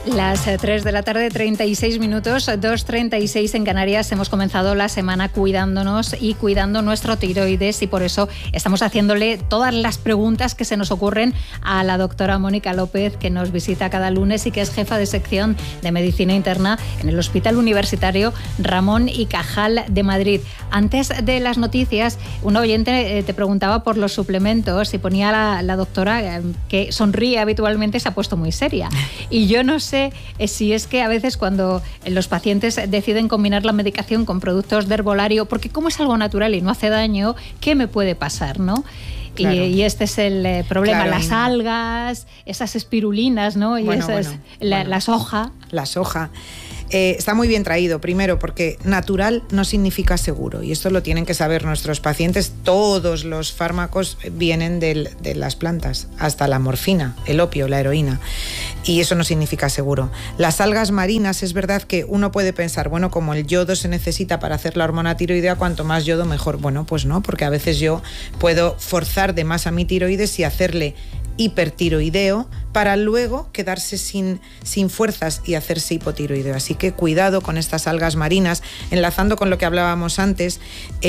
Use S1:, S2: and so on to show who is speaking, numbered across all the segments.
S1: Las 3 de la tarde, 36 minutos, 2:36 en Canarias. Hemos comenzado la semana cuidándonos y cuidando nuestro tiroides, y por eso estamos haciéndole todas las preguntas que se nos ocurren a la doctora Mónica López, que nos visita cada lunes y que es jefa de sección de Medicina Interna en el Hospital Universitario Ramón y Cajal de Madrid. Antes de las noticias, un oyente te preguntaba por los suplementos y ponía la doctora que sonríe habitualmente, se ha puesto muy seria. Y yo no sé si es que a veces cuando los pacientes deciden combinar la medicación con productos de herbolario, porque como es algo natural y no hace daño, ¿qué me puede pasar, no? Claro. Y este es el problema, claro, las algas, esas espirulinas, ¿no? Y la soja. La soja. Está muy bien traído, primero porque natural no significa seguro, y esto lo tienen que saber nuestros pacientes. Todos los fármacos vienen de las plantas, hasta la morfina, el opio, la heroína, y eso no significa seguro. Las algas marinas, es verdad que uno puede pensar, bueno, como el yodo se necesita para hacer la hormona tiroidea, cuanto más yodo mejor. Bueno, pues no, porque a veces yo puedo forzar de más a mi tiroides y hacerle hipertiroideo para luego quedarse sin fuerzas y hacerse hipotiroideo. Así que cuidado con estas algas marinas. Enlazando con lo que hablábamos antes,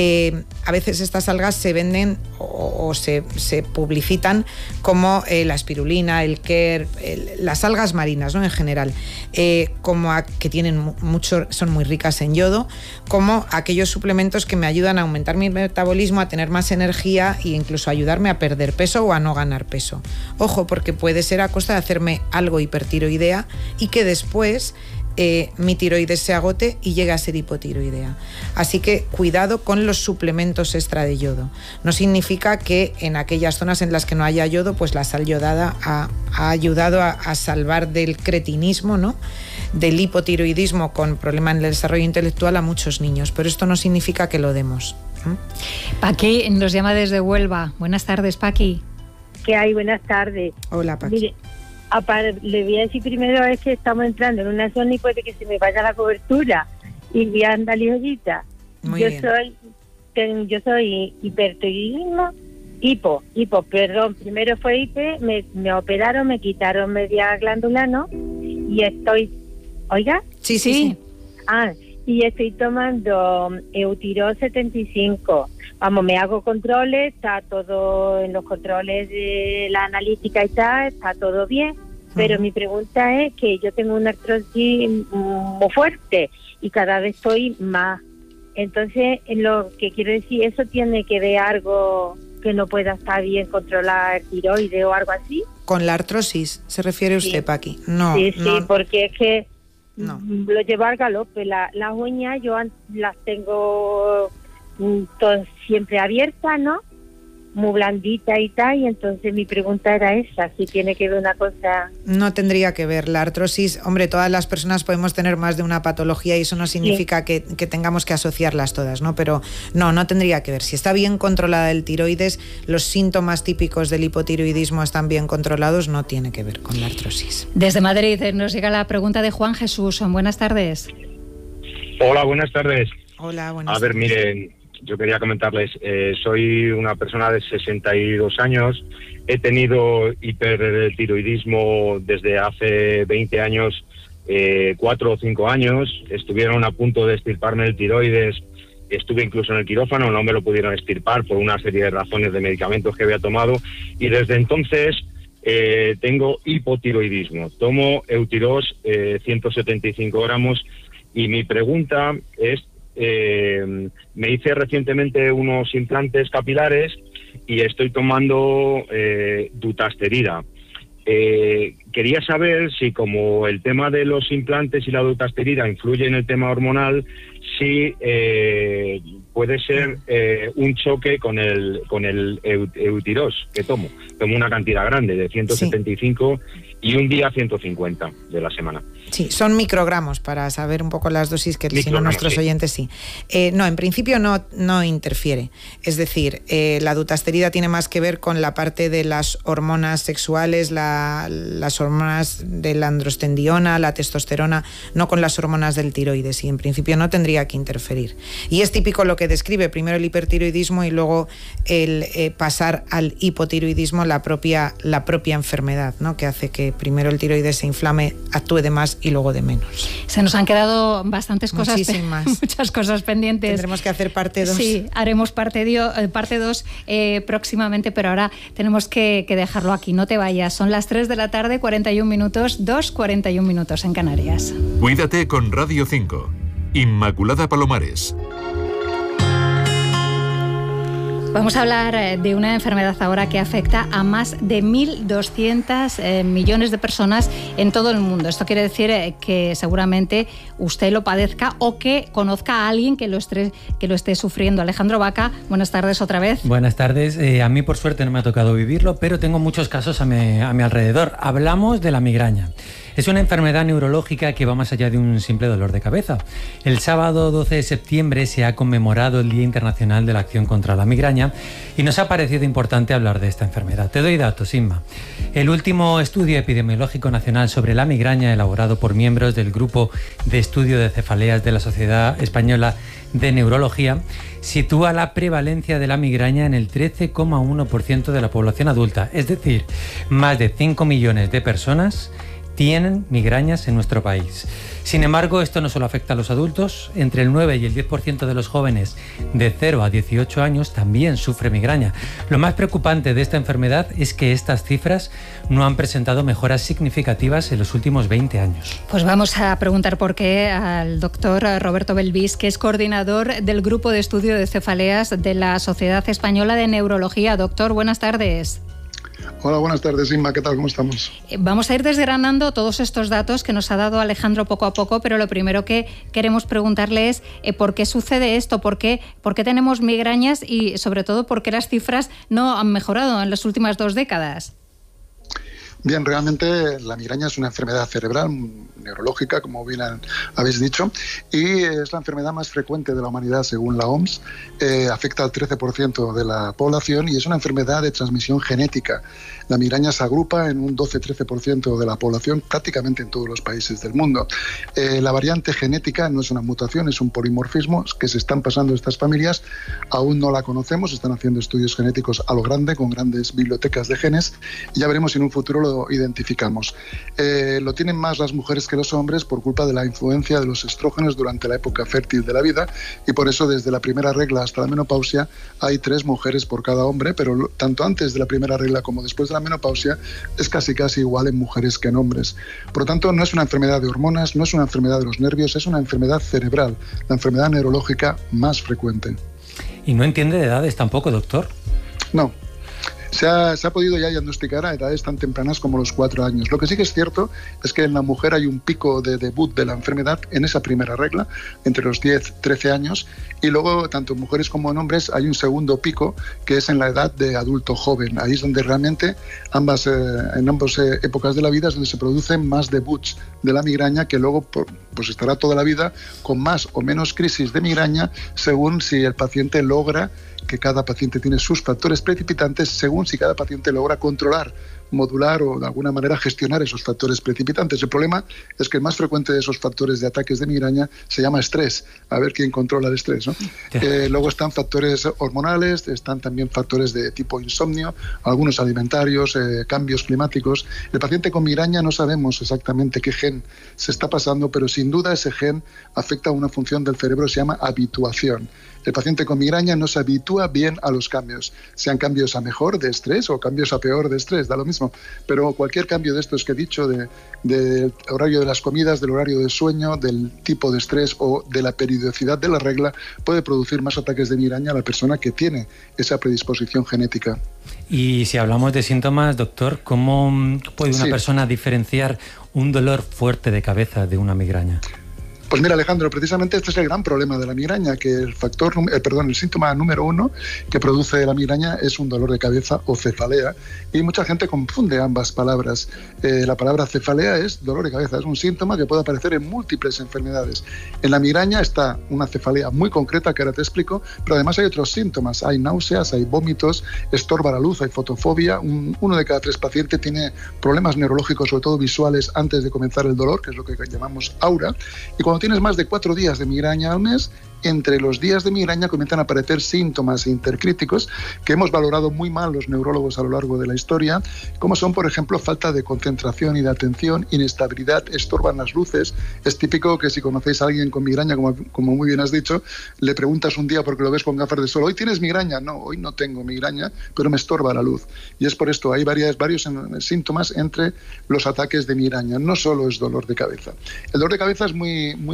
S1: a veces estas algas se venden o se publicitan como la espirulina, el quer, las algas marinas, ¿no? En general, que tienen mucho, son muy ricas en yodo, como aquellos suplementos que me ayudan a aumentar mi metabolismo, a tener más energía e incluso ayudarme a perder peso o a no ganar peso. Ojo, porque puede ser a costa de hacerme algo hipertiroidea y que después mi tiroides se agote y llegue a ser hipotiroidea. Así que cuidado con los suplementos extra de yodo. No significa que en aquellas zonas en las que no haya yodo, pues la sal yodada ha ayudado a salvar del cretinismo, ¿no? Del hipotiroidismo con problema en el desarrollo intelectual a muchos niños, pero esto no significa que lo demos. Paqui nos llama desde Huelva. Buenas tardes, Paqui.
S2: ¿Qué hay? Buenas tardes.
S1: Hola, Paqui.
S2: Mire, le voy a decir primero, es que estamos entrando en una zona y puede que se me vaya la cobertura y voy a andar ligerita. Yo soy hipertiroidismo, perdón, primero fue hipe, me operaron, me quitaron media glándula, ¿no? Y estoy, ¿oiga?
S1: Sí.
S2: Y estoy tomando Eutirox 75. Vamos, me hago controles, está todo en los controles de la analítica y tal, está todo bien, pero mi pregunta es que yo tengo una artrosis muy fuerte y cada vez estoy más. Entonces, lo que quiero decir, ¿eso tiene que ver algo que no pueda estar bien controlar tiroides o algo así?
S1: ¿Con la artrosis se refiere usted, Paqui? No.
S2: Sí, porque es que
S1: no.
S2: Lo llevo al galope. Las uñas yo las tengo siempre abiertas, ¿no? Muy blandita y tal, y entonces mi pregunta era esa, si tiene que ver una cosa...
S1: No tendría que ver. La artrosis, hombre, todas las personas podemos tener más de una patología y eso no significa que tengamos que asociarlas todas, ¿no? Pero no tendría que ver. Si está bien controlada el tiroides, los síntomas típicos del hipotiroidismo están bien controlados, no tiene que ver con la artrosis. Desde Madrid nos llega la pregunta de Juan Jesús. Buenas tardes.
S3: Hola, buenas tardes.
S1: Hola, buenas tardes.
S3: A ver, miren, yo quería comentarles, soy una persona de 62 años, he tenido hipertiroidismo desde hace 20 años, 4 o 5 años, estuvieron a punto de extirparme el tiroides, estuve incluso en el quirófano, no me lo pudieron extirpar por una serie de razones de medicamentos que había tomado, y desde entonces tengo hipotiroidismo, tomo Eutirox 175 gramos, y mi pregunta es, me hice recientemente unos implantes capilares y estoy tomando dutasterida. Quería saber si, como el tema de los implantes y la dutasterida influye en el tema hormonal, si puede ser un choque con el Eutirox que tomo. Tomo una cantidad grande de 175 y un día 150 de la semana.
S1: Sí, son microgramos, para saber un poco las dosis, que si no nuestros oyentes sí. No, en principio no interfiere. Es decir, la dutasterida tiene más que ver con la parte de las hormonas sexuales, las hormonas de la androstendiona, la testosterona, no con las hormonas del tiroides, y en principio no tendría que interferir. Y es típico lo que describe, primero el hipertiroidismo y luego el pasar al hipotiroidismo, la propia enfermedad, ¿no? Que hace que
S4: que primero el tiroides se inflame, actúe de más y luego de menos.
S1: Se nos han quedado bastantes cosas,
S4: muchas
S1: cosas pendientes.
S4: Tendremos que hacer parte 2.
S1: Sí, haremos parte 2 próximamente, pero ahora tenemos que dejarlo aquí. No te vayas, son las 3 de la tarde, 41 minutos, 2:41 minutos en Canarias.
S5: Cuídate con Radio 5. Inmaculada Palomares.
S1: Vamos a hablar de una enfermedad ahora que afecta a más de 1.200 millones de personas en todo el mundo. Esto quiere decir que seguramente usted lo padezca o que conozca a alguien que lo esté sufriendo. Alejandro Vaca, buenas tardes otra vez.
S6: Buenas tardes. A mí por suerte no me ha tocado vivirlo, pero tengo muchos casos a mi alrededor. Hablamos de la migraña. Es una enfermedad neurológica que va más allá de un simple dolor de cabeza. El sábado 12 de septiembre se ha conmemorado el Día Internacional de la Acción contra la Migraña y nos ha parecido importante hablar de esta enfermedad. Te doy datos, Inma. El último estudio epidemiológico nacional sobre la migraña, elaborado por miembros del Grupo de Estudio de Cefaleas de la Sociedad Española de Neurología, sitúa la prevalencia de la migraña en el 13,1% de la población adulta, es decir, más de 5 millones de personas tienen migrañas en nuestro país. Sin embargo, esto no solo afecta a los adultos. Entre el 9 y el 10% de los jóvenes de 0 a 18 años también sufre migraña. Lo más preocupante de esta enfermedad es que estas cifras no han presentado mejoras significativas en los últimos 20 años.
S1: Pues vamos a preguntar por qué al doctor Roberto Belvis, que es coordinador del Grupo de Estudio de Cefaleas de la Sociedad Española de Neurología. Doctor, buenas tardes.
S7: Hola, buenas tardes, Inma. ¿Qué tal? ¿Cómo estamos?
S1: Vamos a ir desgranando todos estos datos que nos ha dado Alejandro poco a poco, pero lo primero que queremos preguntarle es ¿por qué sucede esto? ¿Por qué tenemos migrañas? Y sobre todo, ¿por qué las cifras no han mejorado en las últimas 2 décadas?
S7: Bien, realmente la migraña es una enfermedad cerebral, neurológica, como bien habéis dicho, y es la enfermedad más frecuente de la humanidad según la OMS. Afecta al 13% de la población y es una enfermedad de transmisión genética. La migraña se agrupa en un 12-13% de la población prácticamente en todos los países del mundo. La variante genética no es una mutación, es un polimorfismo que se están pasando estas familias. Aún no la conocemos, están haciendo estudios genéticos a lo grande, con grandes bibliotecas de genes, y ya veremos si en un futuro lo identificamos. Lo tienen más las mujeres que los hombres por culpa de la influencia de los estrógenos durante la época fértil de la vida, y por eso desde la primera regla hasta la menopausia hay 3 mujeres por cada hombre, pero tanto antes de la primera regla como después de la menopausia es casi igual en mujeres que en hombres. Por lo tanto, no es una enfermedad de hormonas, no es una enfermedad de los nervios, es una enfermedad cerebral, la enfermedad neurológica más frecuente.
S6: ¿Y no entiende de edades tampoco, doctor?
S7: No. Se ha podido ya diagnosticar a edades tan tempranas como los 4 años. Lo que sí que es cierto es que en la mujer hay un pico de debut de la enfermedad en esa primera regla, entre los 10-13 años, y luego tanto en mujeres como en hombres hay un segundo pico que es en la edad de adulto joven. Ahí es donde realmente en ambas épocas de la vida es donde se producen más debuts de la migraña, que luego pues estará toda la vida con más o menos crisis de migraña según si el paciente logra, que cada paciente tiene sus factores precipitantes, según si cada paciente logra controlar, modular o de alguna manera gestionar esos factores precipitantes. El problema es que el más frecuente de esos factores de ataques de migraña se llama estrés. A ver quién controla el estrés, ¿no? Luego están factores hormonales, están también factores de tipo insomnio, algunos alimentarios, cambios climáticos. El paciente con migraña no sabemos exactamente qué gen se está pasando, pero sin duda ese gen afecta a una función del cerebro que se llama habituación. El paciente con migraña no se habitúa bien a los cambios, sean cambios a mejor de estrés o cambios a peor de estrés, da lo mismo. Pero cualquier cambio de estos que he dicho, del horario de las comidas, del horario de sueño, del tipo de estrés o de la periodicidad de la regla, puede producir más ataques de migraña a la persona que tiene esa predisposición genética.
S6: Y si hablamos de síntomas, doctor, ¿cómo puede una persona diferenciar un dolor fuerte de cabeza de una migraña?
S7: Pues mira, Alejandro, precisamente este es el gran problema de la migraña, que el síntoma número 1 que produce la migraña es un dolor de cabeza o cefalea, y mucha gente confunde ambas palabras. La palabra cefalea es dolor de cabeza, es un síntoma que puede aparecer en múltiples enfermedades. En la migraña está una cefalea muy concreta que ahora te explico, pero además hay otros síntomas, hay náuseas, hay vómitos, estorba la luz, hay fotofobia. 1 de cada 3 pacientes tiene problemas neurológicos, sobre todo visuales, antes de comenzar el dolor, que es lo que llamamos aura, y cuando tienes más de 4 días de migraña al mes, entre los días de migraña comienzan a aparecer síntomas intercríticos que hemos valorado muy mal los neurólogos a lo largo de la historia, como son, por ejemplo, falta de concentración y de atención, inestabilidad, estorban las luces. Es típico que si conocéis a alguien con migraña, como muy bien has dicho, le preguntas un día porque lo ves con gafas de sol, ¿hoy tienes migraña? No, hoy no tengo migraña, pero me estorba la luz. Y es por esto, hay varios síntomas entre los ataques de migraña. No solo es dolor de cabeza. El dolor de cabeza es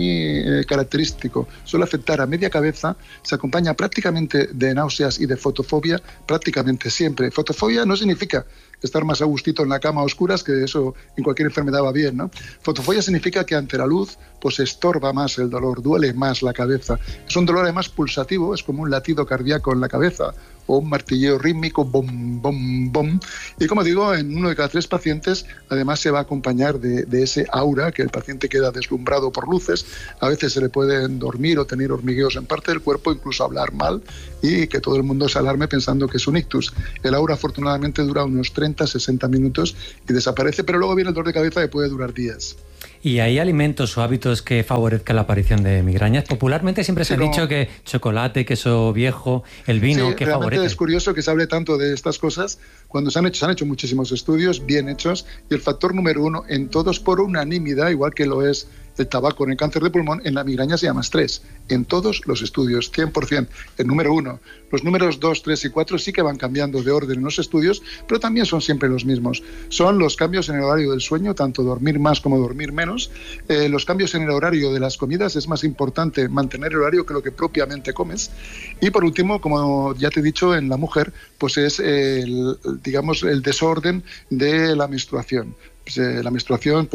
S7: muy característico. Suele afectar a media cabeza, se acompaña prácticamente de náuseas y de fotofobia, prácticamente siempre. Fotofobia no significa estar más a gustito en la cama a oscuras, que eso en cualquier enfermedad va bien, ¿no? Fotofobia significa que ante la luz pues estorba más el dolor, duele más la cabeza. Es un dolor además pulsativo, es como un latido cardíaco en la cabeza o un martilleo rítmico, bom, bom, bom. Y como digo, en 1 de cada 3 pacientes además se va a acompañar de ese aura, que el paciente queda deslumbrado por luces. A veces se le pueden dormir o tener hormigueos en parte del cuerpo, incluso hablar mal, y que todo el mundo se alarme pensando que es un ictus. El aura afortunadamente dura unos 30-60 minutos y desaparece, pero luego viene el dolor de cabeza que puede durar días.
S6: ¿Y hay alimentos o hábitos que favorezcan la aparición de migrañas? Popularmente siempre se ha dicho que chocolate, queso viejo, el vino, que favorece.
S7: Es curioso que se hable tanto de estas cosas cuando se han hecho muchísimos estudios bien hechos, y el factor número 1 en todos por unanimidad, igual que lo es el tabaco en el cáncer de pulmón, en la migraña se llama estrés. En todos los estudios, 100%. El número 1. Los números 2, 3 y 4 sí que van cambiando de orden en los estudios, pero también son siempre los mismos. Son los cambios en el horario del sueño, tanto dormir más como dormir menos. Los cambios en el horario de las comidas, es más importante mantener el horario que lo que propiamente comes. Y por último, como ya te he dicho, en la mujer, pues es el desorden de la menstruación. La menstruación,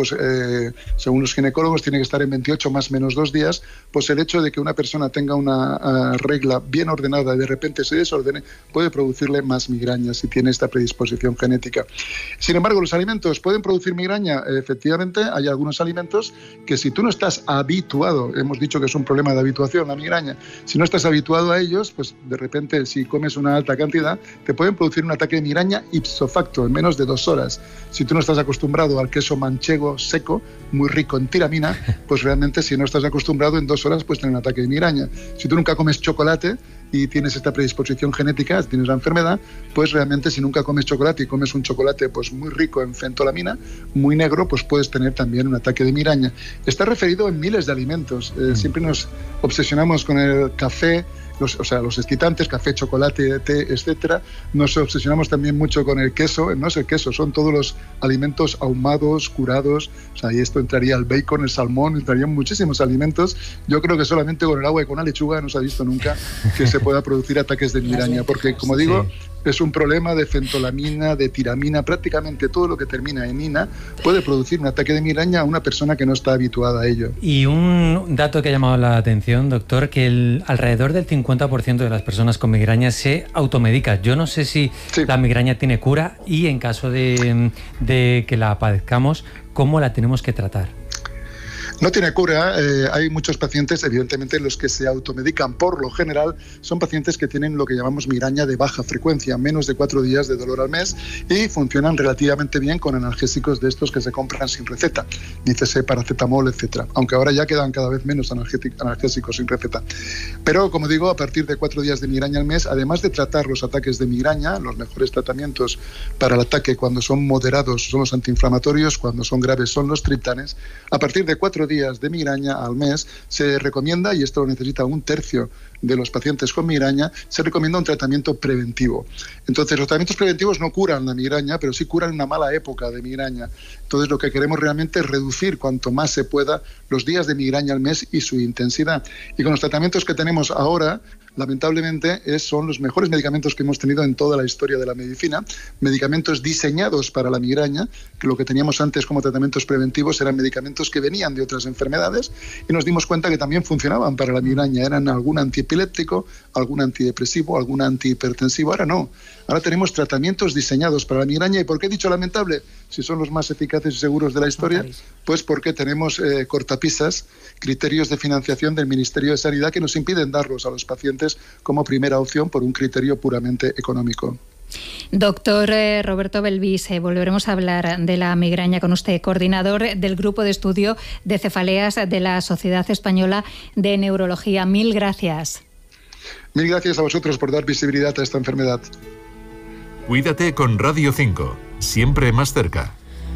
S7: según los ginecólogos, tiene que estar en 28 más menos 2 días. Pues el hecho de que una persona tenga una regla bien ordenada y de repente se desordene puede producirle más migraña si tiene esta predisposición genética. Sin embargo, ¿los alimentos pueden producir migraña? Efectivamente, hay algunos alimentos que si tú no estás habituado, hemos dicho que es un problema de habituación la migraña, si no estás habituado a ellos, pues de repente si comes una alta cantidad te pueden producir un ataque de migraña ipso facto en menos de 2 horas. Si tú no estás acostumbrado al queso manchego seco, muy rico en tiramina, pues realmente si no estás acostumbrado en 2 horas puedes tener un ataque de migraña. Si tú nunca comes chocolate y tienes esta predisposición genética, tienes la enfermedad, pues realmente si nunca comes chocolate y comes un chocolate pues muy rico en fentolamina, muy negro, pues puedes tener también un ataque de migraña. Está referido en miles de alimentos. Siempre nos obsesionamos con el café, los excitantes, café, chocolate, té, etcétera. Nos obsesionamos también mucho con el queso. No es el queso, son todos los alimentos ahumados, curados. Y esto entraría el bacon, el salmón, entrarían muchísimos alimentos. Yo creo que solamente con el agua y con la lechuga no se ha visto nunca que se pueda producir ataques de migraña, porque como digo, es un problema de fentolamina, de tiramina, prácticamente todo lo que termina en ina puede producir un ataque de migraña a una persona que no está habituada a ello.
S6: Y un dato que ha llamado la atención, doctor, que alrededor del 50% de las personas con migraña se automedica. Yo no sé si la migraña tiene cura y en caso de que la padezcamos, ¿cómo la tenemos que tratar?
S7: No tiene cura. Hay muchos pacientes, evidentemente, los que se automedican. Por lo general, son pacientes que tienen lo que llamamos migraña de baja frecuencia, menos de 4 días de dolor al mes, y funcionan relativamente bien con analgésicos de estos que se compran sin receta, dícese paracetamol, etcétera. Aunque ahora ya quedan cada vez menos analgésicos sin receta. Pero, como digo, a partir de 4 días de migraña al mes, además de tratar los ataques de migraña, los mejores tratamientos para el ataque cuando son moderados son los antiinflamatorios, cuando son graves son los triptanes. A partir de 4 días de migraña al mes se recomienda, y esto lo necesita 1/3 de los pacientes con migraña, se recomienda un tratamiento preventivo. Entonces, los tratamientos preventivos no curan la migraña, pero sí curan una mala época de migraña. Entonces, lo que queremos realmente es reducir cuanto más se pueda los días de migraña al mes y su intensidad. Y con los tratamientos que tenemos ahora, lamentablemente, son los mejores medicamentos que hemos tenido en toda la historia de la medicina, medicamentos diseñados para la migraña, que lo que teníamos antes como tratamientos preventivos eran medicamentos que venían de otras enfermedades, y nos dimos cuenta que también funcionaban para la migraña. Eran algún antiepiléptico, algún antidepresivo, algún antihipertensivo. Ahora no. Ahora tenemos tratamientos diseñados para la migraña. ¿Y por qué he dicho lamentable? Si son los más eficaces y seguros de la historia, pues porque tenemos cortapisas, criterios de financiación del Ministerio de Sanidad que nos impiden darlos a los pacientes como primera opción por un criterio puramente económico.
S1: Doctor Roberto Belvis, volveremos a hablar de la migraña con usted, coordinador del Grupo de Estudio de Cefaleas de la Sociedad Española de Neurología. Mil gracias.
S7: Mil gracias a vosotros por dar visibilidad a esta enfermedad.
S5: Cuídate con Radio 5, siempre más cerca.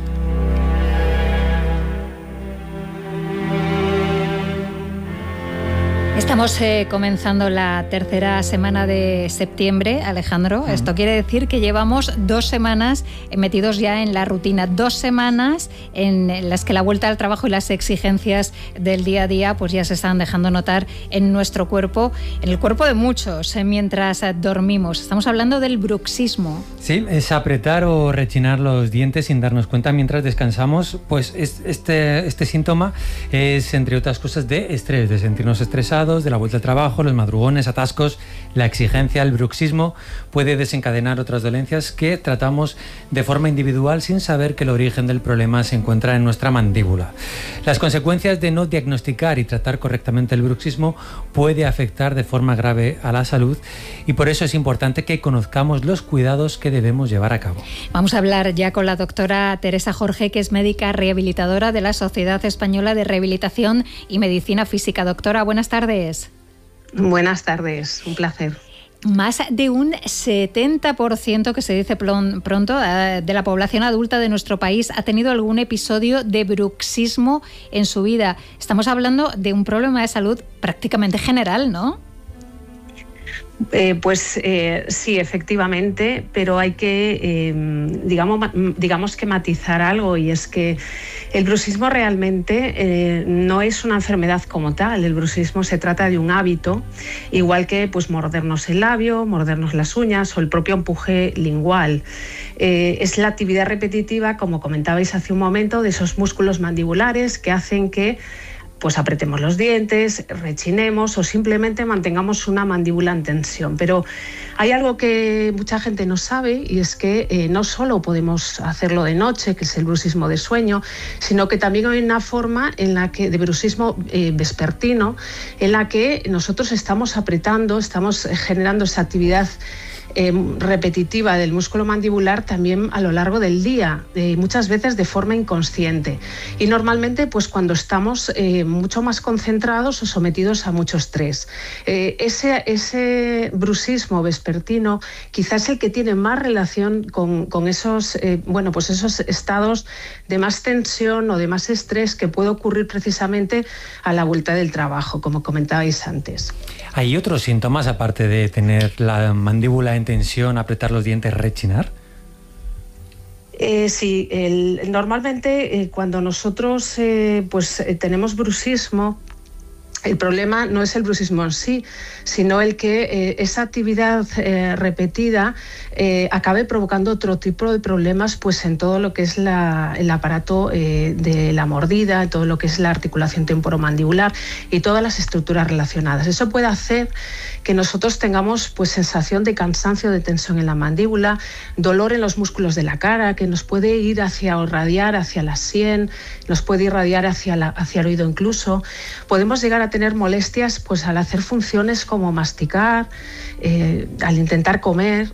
S1: Estamos comenzando la tercera semana de septiembre, Alejandro. Esto quiere decir que llevamos 2 semanas metidos ya en la rutina, 2 semanas en las que la vuelta al trabajo y las exigencias del día a día pues ya se están dejando notar en nuestro cuerpo, en el cuerpo de muchos, mientras dormimos. Estamos hablando del bruxismo.
S6: Sí, es apretar o rechinar los dientes sin darnos cuenta mientras descansamos. Pues este síntoma es, entre otras cosas, de estrés, de sentirnos estresados, de la vuelta al trabajo, los madrugones, atascos, la exigencia. El bruxismo puede desencadenar otras dolencias que tratamos de forma individual sin saber que el origen del problema se encuentra en nuestra mandíbula. Las consecuencias de no diagnosticar y tratar correctamente el bruxismo puede afectar de forma grave a la salud y por eso es importante que conozcamos los cuidados que debemos llevar a cabo.
S1: Vamos a hablar ya con la doctora Teresa Jorge, que es médica rehabilitadora de la Sociedad Española de Rehabilitación y Medicina Física. Doctora, buenas tardes.
S8: Buenas tardes, un placer.
S1: Más de un 70%, que se dice pronto, de la población adulta de nuestro país ha tenido algún episodio de bruxismo en su vida. Estamos hablando de un problema de salud prácticamente general, ¿no?
S8: Sí, efectivamente, pero hay que, digamos que matizar algo, y es que el bruxismo realmente no es una enfermedad como tal. El bruxismo se trata de un hábito, igual que pues mordernos el labio, mordernos las uñas o el propio empuje lingual. Es la actividad repetitiva, como comentabais hace un momento, de esos músculos mandibulares que hacen que pues apretemos los dientes, rechinemos o simplemente mantengamos una mandíbula en tensión. Pero hay algo que mucha gente no sabe, y es que no solo podemos hacerlo de noche, que es el bruxismo de sueño, sino que también hay una forma en la que, de bruxismo vespertino, en la que nosotros estamos apretando, estamos generando esa actividad repetitiva del músculo mandibular también a lo largo del día, muchas veces de forma inconsciente, y normalmente pues cuando estamos mucho más concentrados o sometidos a mucho estrés. Ese bruxismo vespertino quizás es el que tiene más relación con esos, esos estados de más tensión o de más estrés que puede ocurrir precisamente a la vuelta del trabajo, como comentabais antes.
S6: ¿Hay otros síntomas aparte de tener la mandíbula en tensión, apretar los dientes, rechinar?
S8: Sí, normalmente cuando nosotros tenemos bruxismo, el problema no es el bruxismo en sí, sino el que esa actividad repetida acabe provocando otro tipo de problemas pues en todo lo que es el aparato de la mordida, en todo lo que es la articulación temporomandibular y todas las estructuras relacionadas. Eso puede hacer que nosotros tengamos pues sensación de cansancio, de tensión en la mandíbula, dolor en los músculos de la cara, que nos puede ir irradiar hacia la sien, nos puede irradiar hacia el oído incluso. Podemos llegar a tener molestias pues al hacer funciones como masticar, al intentar comer,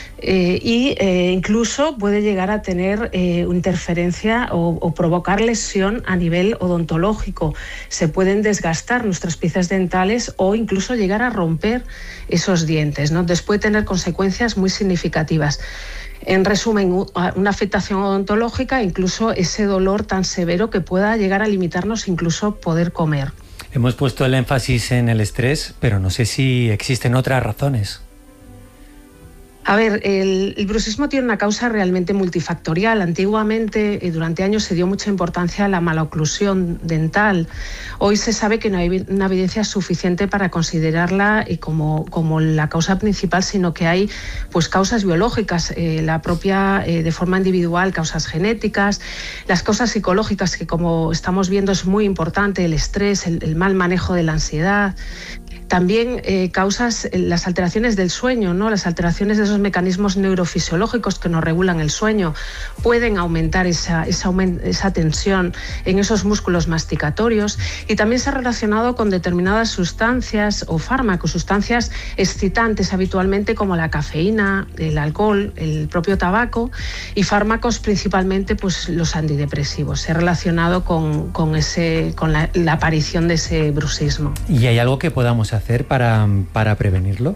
S8: incluso puede llegar a tener interferencia o provocar lesión a nivel odontológico. Se pueden desgastar nuestras piezas dentales o incluso llegar a romper esos dientes, ¿no? Entonces puede tener consecuencias muy significativas. En resumen, una afectación odontológica, incluso ese dolor tan severo que pueda llegar a limitarnos incluso poder comer.
S6: Hemos puesto el énfasis en el estrés, pero no sé si existen otras razones.
S8: A ver, el bruxismo tiene una causa realmente multifactorial. Antiguamente, durante años, se dio mucha importancia a la maloclusión dental. Hoy se sabe que no hay una evidencia suficiente para considerarla como la causa principal, sino que hay pues causas biológicas, la propia de forma individual, causas genéticas, las causas psicológicas, que como estamos viendo es muy importante, el estrés, el mal manejo de la ansiedad. También causas las alteraciones del sueño, ¿no? Las alteraciones de esos mecanismos neurofisiológicos que nos regulan el sueño pueden aumentar esa tensión en esos músculos masticatorios, y también se ha relacionado con determinadas sustancias o fármacos, sustancias excitantes habitualmente como la cafeína, el alcohol, el propio tabaco, y fármacos principalmente pues los antidepresivos. Se ha relacionado con la aparición de ese bruxismo.
S6: ¿Y hay algo que podamos hacer para prevenirlo?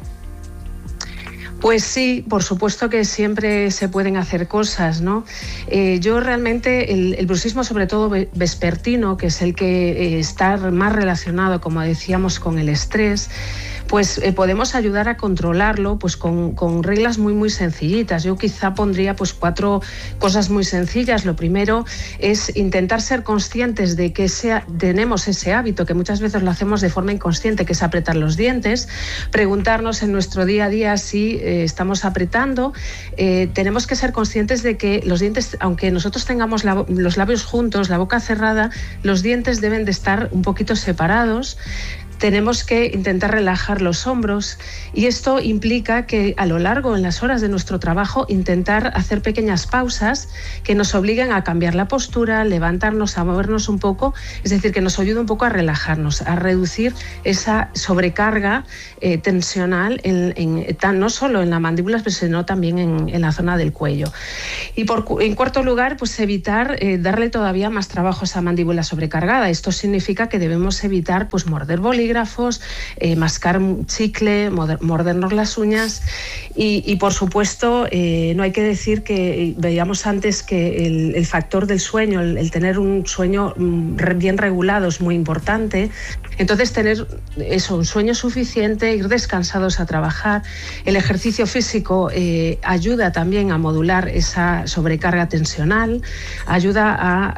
S8: Pues sí, por supuesto que siempre se pueden hacer cosas, ¿no? Yo realmente el bruxismo, sobre todo vespertino, que es el que está más relacionado, como decíamos, con el estrés, pues podemos ayudar a controlarlo pues con reglas muy sencillitas. Yo quizá pondría pues 4 cosas muy sencillas. Lo primero es intentar ser conscientes de que tenemos ese hábito, que muchas veces lo hacemos de forma inconsciente, que es apretar los dientes. Preguntarnos en nuestro día a día si estamos apretando. Tenemos que ser conscientes de que los dientes, aunque nosotros tengamos los labios juntos, la boca cerrada, los dientes deben de estar un poquito separados. Tenemos que intentar relajar los hombros, y esto implica que a lo largo, en las horas de nuestro trabajo, intentar hacer pequeñas pausas que nos obliguen a cambiar la postura, levantarnos, a movernos un poco, es decir, que nos ayude un poco a relajarnos, a reducir esa sobrecarga tensional no solo en la mandíbula, sino también en la zona del cuello. Y en cuarto lugar, pues evitar darle todavía más trabajo a esa mandíbula sobrecargada. Esto significa que debemos evitar pues morder bolígrafos, mascar chicle, mordernos las uñas, y por supuesto no hay que decir que veíamos antes que el factor del sueño, el tener un sueño bien regulado es muy importante. Entonces tener un sueño suficiente, ir descansados a trabajar. El ejercicio físico ayuda también a modular esa sobrecarga tensional, ayuda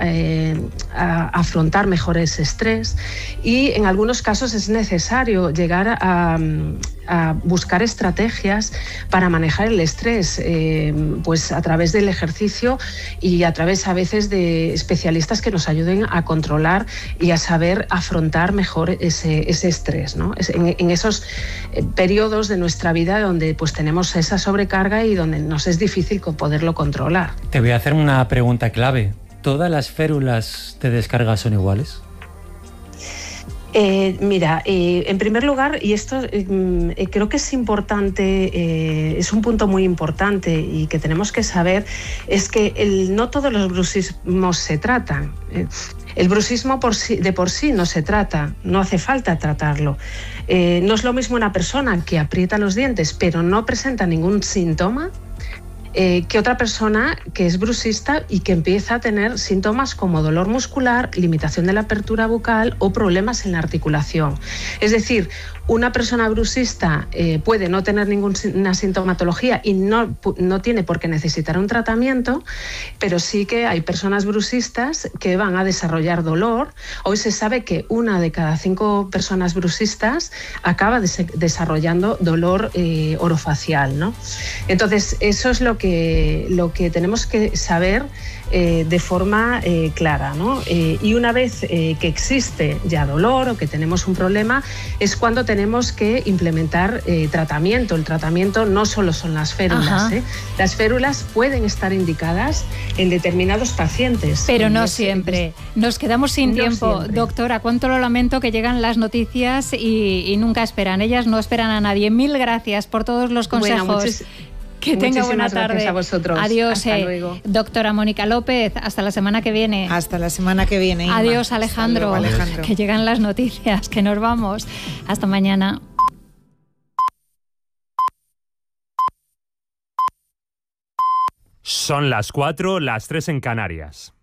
S8: a afrontar mejor ese estrés, y en algunos casos es necesario llegar a buscar estrategias para manejar el estrés, pues a través del ejercicio y a través a veces de especialistas que nos ayuden a controlar y a saber afrontar mejor ese estrés, ¿no? En esos periodos de nuestra vida donde pues tenemos esa sobrecarga y donde nos es difícil poderlo controlar.
S6: Te voy a hacer una pregunta clave. ¿Todas las férulas de descarga son iguales?
S8: Mira, en primer lugar, y esto creo que es importante, es un punto muy importante y que tenemos que saber, es que no todos los bruxismos se tratan. El bruxismo de por sí no se trata, no hace falta tratarlo. No es lo mismo una persona que aprieta los dientes pero no presenta ningún síntoma, que otra persona que es bruxista y que empieza a tener síntomas como dolor muscular, limitación de la apertura bucal o problemas en la articulación. Es decir, una persona bruxista puede no tener ninguna sintomatología y no tiene por qué necesitar un tratamiento, pero sí que hay personas bruxistas que van a desarrollar dolor. Hoy se sabe que 1 de cada 5 personas bruxistas acaba desarrollando dolor orofacial, ¿no? Entonces, eso es lo que tenemos que saber de forma clara, ¿no? Y una vez que existe ya dolor o que tenemos un problema, es cuando tenemos que implementar tratamiento. El tratamiento no solo son las férulas, Las férulas pueden estar indicadas en determinados pacientes.
S1: Pero no siempre. Nos quedamos sin tiempo. Siempre. Doctora, cuánto lo lamento que llegan las noticias y nunca esperan. Ellas no esperan a nadie. Mil gracias por todos los consejos.
S8: Bueno,
S1: que tenga buena tarde.
S8: Gracias a vosotros.
S1: Adiós.
S8: Hasta luego.
S1: Doctora Mónica López, hasta la semana que viene.
S4: Hasta la semana que viene, Inma.
S1: Adiós, Alejandro.
S4: Luego, Alejandro.
S1: Que llegan las noticias, que nos vamos. Hasta mañana.
S9: Son las 4, las 3 en Canarias.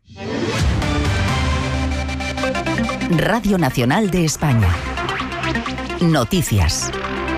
S10: Radio Nacional de España. Noticias.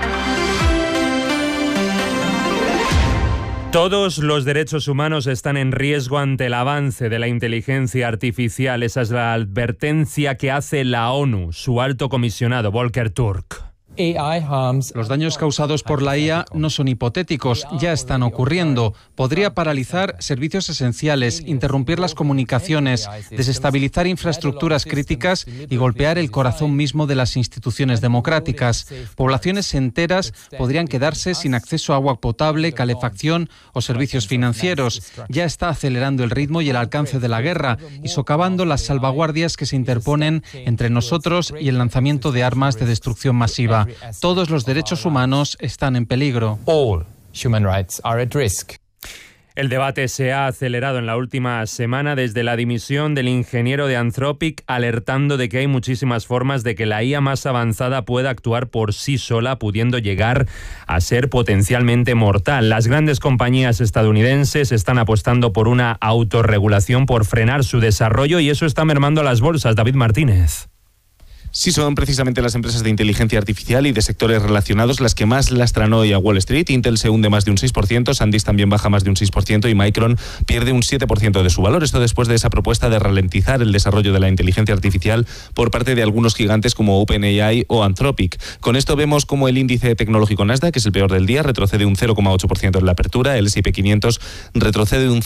S9: Todos los derechos humanos están en riesgo ante el avance de la inteligencia artificial. Esa es la advertencia que hace la ONU, su alto comisionado Volker Turk.
S11: Los daños causados por la IA no son hipotéticos, ya están ocurriendo. Podría paralizar servicios esenciales, interrumpir las comunicaciones, desestabilizar infraestructuras críticas y golpear el corazón mismo de las instituciones democráticas. Poblaciones enteras podrían quedarse sin acceso a agua potable, calefacción o servicios financieros. Ya está acelerando el ritmo y el alcance de la guerra y socavando las salvaguardias que se interponen entre nosotros y el lanzamiento de armas de destrucción masiva. Todos los derechos humanos están en peligro.
S9: All human rights are at risk. El debate se ha acelerado en la última semana desde la dimisión del ingeniero de Anthropic, alertando de que hay muchísimas formas de que la IA más avanzada pueda actuar por sí sola, pudiendo llegar a ser potencialmente mortal. Las grandes compañías estadounidenses están apostando por una autorregulación, por frenar su desarrollo, y eso está mermando a las bolsas. David Martínez.
S12: Sí, son precisamente las empresas de inteligencia artificial y de sectores relacionados las que más lastran hoy a Wall Street. Intel se hunde más de un 6%, SanDisk también baja más de un 6% y Micron pierde un 7% de su valor. Esto después de esa propuesta de ralentizar el desarrollo de la inteligencia artificial por parte de algunos gigantes como OpenAI o Anthropic. Con esto vemos como el índice tecnológico Nasdaq, que es el peor del día, retrocede un 0,8% en la apertura. El S&P 500 retrocede un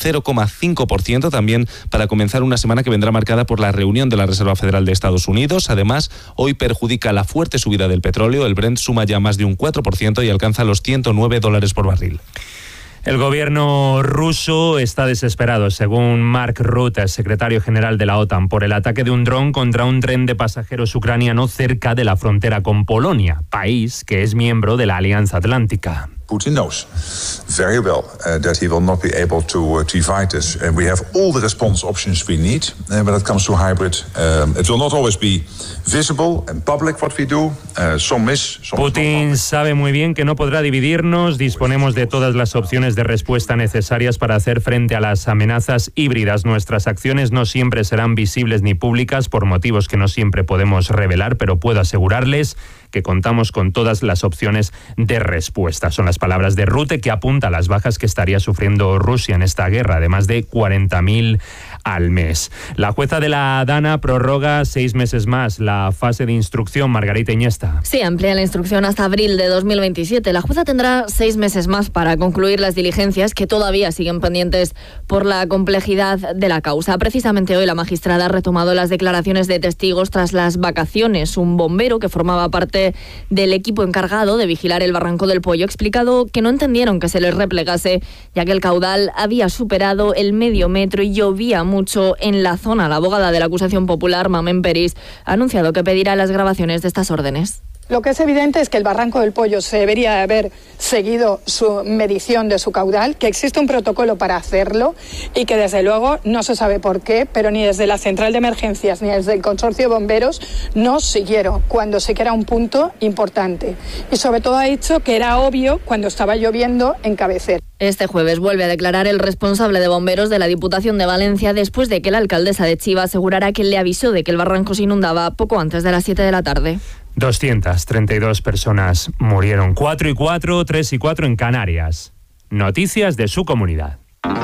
S12: 0,5% también para comenzar una semana que vendrá marcada por la reunión de la Reserva Federal de Estados Unidos. Además, hoy perjudica la fuerte subida del petróleo. El Brent suma ya más de un 4% y alcanza los $109 por barril.
S9: El gobierno ruso está desesperado, según Mark Rutte, secretario general de la OTAN, por el ataque de un dron contra un tren de pasajeros ucraniano cerca de la frontera con Polonia, país que es miembro de la Alianza Atlántica.
S13: Putin knows very well that he will not be able to fight this. And we have all the response options we need when it comes to hybrid. It will not always be visible and public what we do. Some is, some
S9: Putin sabe muy bien que no podrá dividirnos. Disponemos de todas las opciones de respuesta necesarias para hacer frente a las amenazas híbridas. Nuestras acciones no siempre serán visibles ni públicas por motivos que no siempre podemos revelar, pero puedo asegurarles que contamos con todas las opciones de respuesta. Son las palabras de Rutte, que apunta a las bajas que estaría sufriendo Rusia en esta guerra, de más de 40.000 al mes. La jueza de la Dana prorroga 6 meses más la fase de instrucción. Margarita Iniesta.
S14: Sí, amplía la instrucción hasta abril de 2027. La jueza tendrá 6 meses más para concluir las diligencias que todavía siguen pendientes por la complejidad de la causa. Precisamente hoy la magistrada ha retomado las declaraciones de testigos tras las vacaciones. Un bombero que formaba parte del equipo encargado de vigilar el Barranco del Pollo ha explicado que no entendieron que se les replegase, ya que el caudal había superado el medio metro y llovía mucho en la zona. La abogada de la acusación popular, Mamen Peris, ha anunciado que pedirá las grabaciones de estas órdenes.
S15: Lo que es evidente es que el Barranco del Pollo se debería haber seguido su medición de su caudal, que existe un protocolo para hacerlo y que desde luego no se sabe por qué, pero ni desde la central de emergencias ni desde el consorcio de bomberos no siguieron cuando sí que era un punto importante. Y sobre todo ha dicho que era obvio cuando estaba lloviendo en Cabecera.
S14: Este jueves vuelve a declarar el responsable de bomberos de la Diputación de Valencia después de que la alcaldesa de Chiva asegurara que le avisó de que el barranco se inundaba poco antes de las 7 de la tarde.
S9: 232 personas murieron. 4 y 4, 3 y 4 en Canàries. Noticias de su comunidad.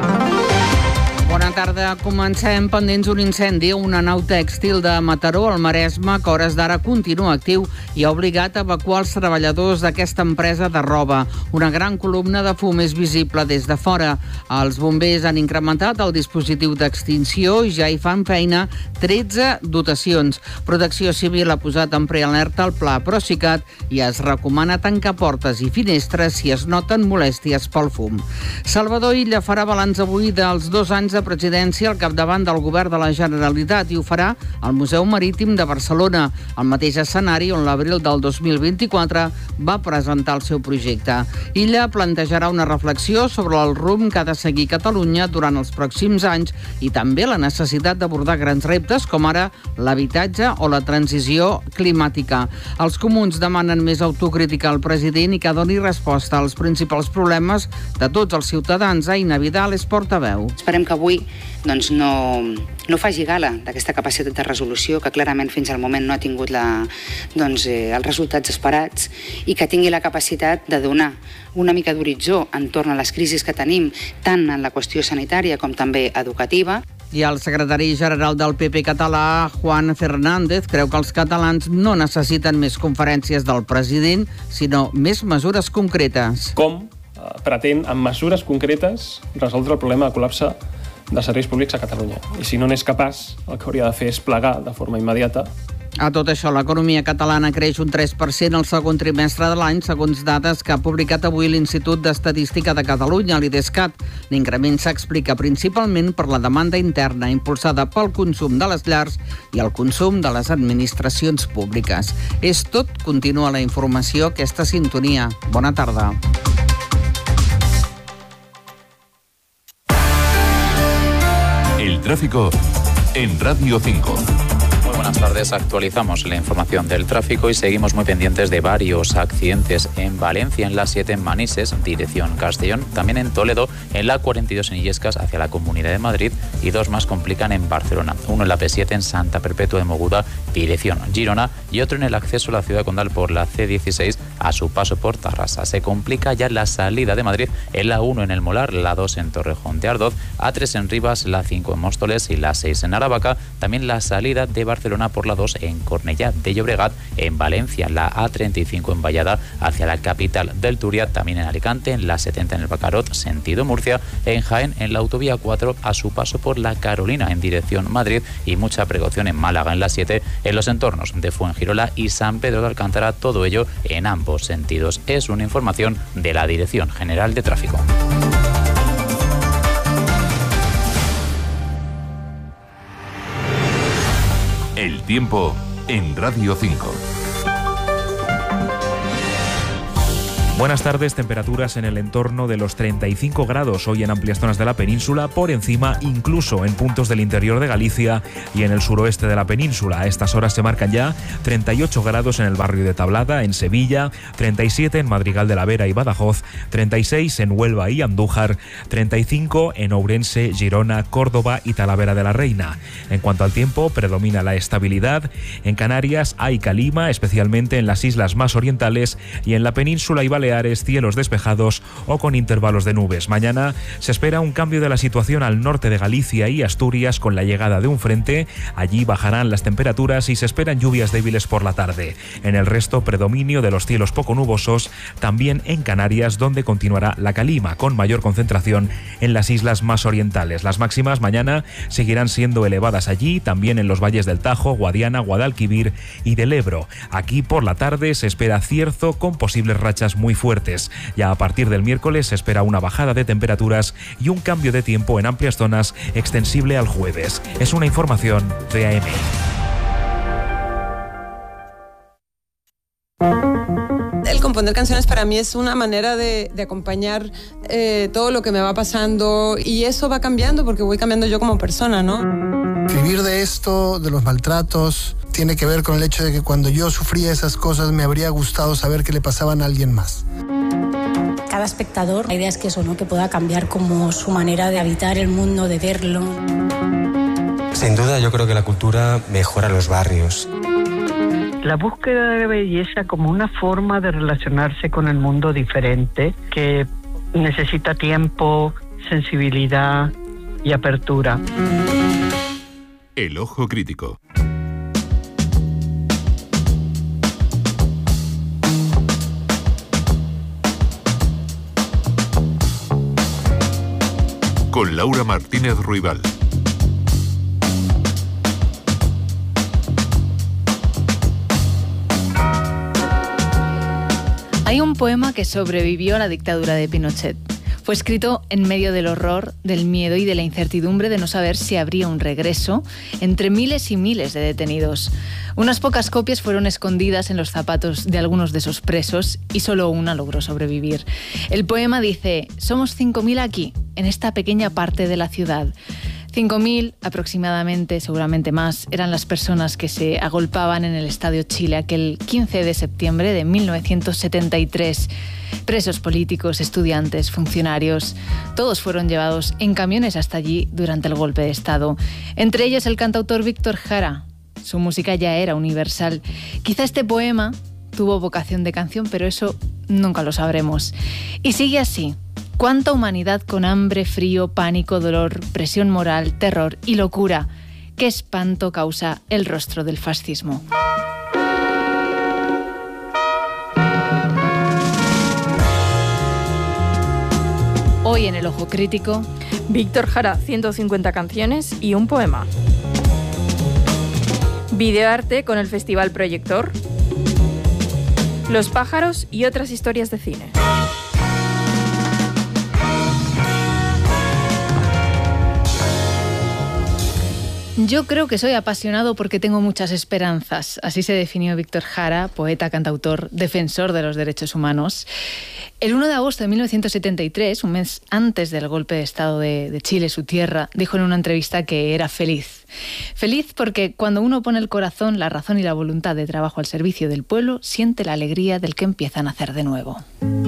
S16: Bona tarda. Comencem pendents d'un incendi a una nau tèxtil de Mataró, al Maresme, que a hores d'ara continua actiu i ha obligat a evacuar els treballadors d'aquesta empresa de roba. Una gran columna de fum és visible des de fora. Els bombers han incrementat el dispositiu d'extinció i ja hi fan feina 13 dotacions. Protecció Civil ha posat en prealerta el pla Procicat i es recomana tancar portes i finestres si es noten molèsties pel fum. Salvador Illa farà balanç avui dels 2 anys de presidència al capdavant del govern de la Generalitat i ho farà al Museu Marítim de Barcelona, el mateix escenari on l'abril del 2024 va presentar el seu projecte. Illa plantejarà una reflexió sobre el rumb que ha de seguir Catalunya durant els pròxims anys i també la necessitat d'abordar grans reptes com ara l'habitatge o la transició climàtica. Els comuns demanen més autocrítica al president i que doni resposta als principals problemes de tots els ciutadans. Aina Vidal és portaveu.
S17: Esperem que avui no faci gala d'aquesta capacitat de resolució que clarament fins al moment no ha tingut els resultats esperats i que tingui la capacitat de donar una mica d'horitzó entorn a les crisis que tenim tant en la qüestió sanitària com també educativa.
S16: I el secretari general del PP català, Juan Fernández, creu que els catalans no necessiten més conferències del president, sinó més mesures concretes.
S18: Com pretén, amb mesures concretes, resoldre el problema de col·lapse de serveis públics a Catalunya? I si no n'és capaç, el que hauria de fer és plegar de forma immediata.
S16: A tot això, l'economia catalana creix un 3% al segon trimestre de l'any, segons dades que ha publicat avui l'Institut d'Estadística de Catalunya, l'IDESCAT. L'increment s'explica principalment per la demanda interna, impulsada pel consum de les llars i el consum de les administracions públiques. És tot, continua la informació, aquesta sintonia. Bona tarda.
S5: El tráfico en Radio 5.
S19: Buenas tardes, actualizamos la información del tráfico y seguimos muy pendientes de varios accidentes en Valencia, en la 7 en Manises, dirección Castellón, también en Toledo, en la 42 en Illescas hacia la Comunidad de Madrid y dos más complican en Barcelona, uno en la P7 en Santa Perpetua de Mogoda, dirección Girona y otro en el acceso a la ciudad condal por la C16 a su paso por Tarrasa. Se complica ya la salida de Madrid en la 1 en El Molar, la 2 en Torrejón de Ardoz, A3 en Rivas, la 5 en Móstoles y la 6 en Aravaca, también la salida de Barcelona por la 2 en Cornellá de Llobregat, en Valencia, la A35 en Vallada hacia la capital del Turia, también en Alicante, en la 70 en el Bacarot, sentido Murcia, en Jaén, en la autovía 4 a su paso por la Carolina en dirección Madrid y mucha precaución en Málaga en la 7, en los entornos de Fuengirola y San Pedro de Alcántara, todo ello en ambos sentidos. Es una información de la Dirección General de Tráfico.
S5: El tiempo en Radio 5.
S20: Buenas tardes, temperaturas en el entorno de los 35 grados hoy en amplias zonas de la península, por encima incluso en puntos del interior de Galicia y en el suroeste de la península. A estas horas se marcan ya 38 grados en el barrio de Tablada, en Sevilla, 37 en Madrigal de la Vera y Badajoz, 36 en Huelva y Andújar, 35 en Ourense, Girona, Córdoba y Talavera de la Reina. En cuanto al tiempo, predomina la estabilidad. En Canarias hay calima, especialmente en las islas más orientales, y en la península y Baleares cielos despejados o con intervalos de nubes. Mañana se espera un cambio de la situación al norte de Galicia y Asturias con la llegada de un frente. Allí bajarán las temperaturas y se esperan lluvias débiles por la tarde. En el resto, predominio de los cielos poco nubosos, también en Canarias, donde continuará la calima, con mayor concentración en las islas más orientales. Las máximas mañana seguirán siendo elevadas allí, también en los valles del Tajo, Guadiana, Guadalquivir y del Ebro. Aquí por la tarde se espera cierzo con posibles rachas muy fuertes. Ya a partir del miércoles se espera una bajada de temperaturas y un cambio de tiempo en amplias zonas extensible al jueves. Es una información de AM.
S21: El componer canciones para mí es una manera de acompañar todo lo que me va pasando, y eso va cambiando porque voy cambiando yo como persona, ¿no?
S22: Escribir de esto, de los maltratos, tiene que ver con el hecho de que cuando yo sufría esas cosas me habría gustado saber que le pasaban a alguien más.
S23: Cada espectador, la idea es que eso, ¿no? Que pueda cambiar como su manera de habitar el mundo, de verlo.
S24: Sin duda, yo creo que la cultura mejora los barrios.
S25: La búsqueda de belleza como una forma de relacionarse con el mundo diferente, que necesita tiempo, sensibilidad y apertura.
S5: El ojo crítico. Con Laura Martínez Ruibal.
S26: Hay un poema que sobrevivió a la dictadura de Pinochet. Fue escrito en medio del horror, del miedo y de la incertidumbre de no saber si habría un regreso entre miles y miles de detenidos. Unas pocas copias fueron escondidas en los zapatos de algunos de esos presos y solo una logró sobrevivir. El poema dice: somos 5.000 aquí, en esta pequeña parte de la ciudad. 5.000 aproximadamente, seguramente más, eran las personas que se agolpaban en el Estadio Chile aquel 15 de septiembre de 1973. Presos políticos, estudiantes, funcionarios, todos fueron llevados en camiones hasta allí durante el golpe de Estado. Entre ellos el cantautor Víctor Jara. Su música ya era universal. Quizá este poema tuvo vocación de canción, pero eso nunca lo sabremos. Y sigue así. ¿Cuánta humanidad con hambre, frío, pánico, dolor, presión moral, terror y locura? ¿Qué espanto causa el rostro del fascismo? Hoy en El Ojo Crítico,
S2: Víctor Jara, 150 canciones y un poema. Videoarte con el Festival Proyector. Los pájaros y otras historias de cine.
S26: Yo creo que soy apasionado porque tengo muchas esperanzas. Así se definió Víctor Jara, poeta, cantautor, defensor de los derechos humanos. El 1 de agosto de 1973, un mes antes del golpe de Estado de Chile, su tierra, dijo en una entrevista que era feliz. Feliz porque cuando uno pone el corazón, la razón y la voluntad de trabajo al servicio del pueblo, siente la alegría del que empieza a nacer de nuevo.